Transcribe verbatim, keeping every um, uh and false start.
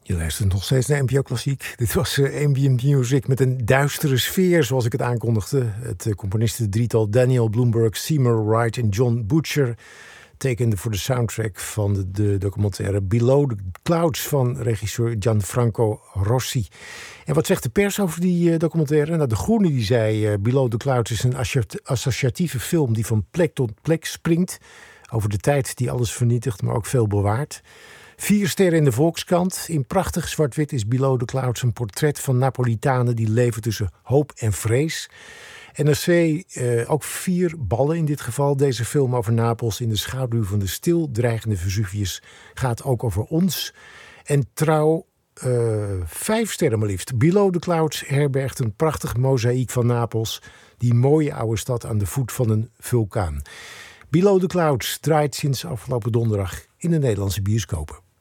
Je luistert nog steeds naar N P O Klassiek. Dit was uh, ambient music met een duistere sfeer, zoals ik het aankondigde. Het uh, componistendrietal Daniel Bloomberg, Seymour Wright en John Butcher tekende voor de soundtrack van de, de documentaire Below the Clouds van regisseur Gianfranco Rossi. En wat zegt de pers over die uh, documentaire? Nou, De Groene die zei uh, Below the Clouds is een associatieve film die van plek tot plek springt. Over de tijd die alles vernietigt, maar ook veel bewaart. Vier sterren in de Volkskrant. In prachtig zwart-wit is Below the Clouds een portret van Napolitanen die leven tussen hoop en vrees. N R C uh, ook vier ballen in dit geval. Deze film over Napels in de schaduw van de stil dreigende Vesuvius gaat ook over ons. En Trouw, uh, vijf sterren maar liefst. Below the Clouds herbergt een prachtig mozaïek van Napels. Die mooie oude stad aan de voet van een vulkaan. Below the Clouds draait sinds afgelopen donderdag in de Nederlandse bioscopen.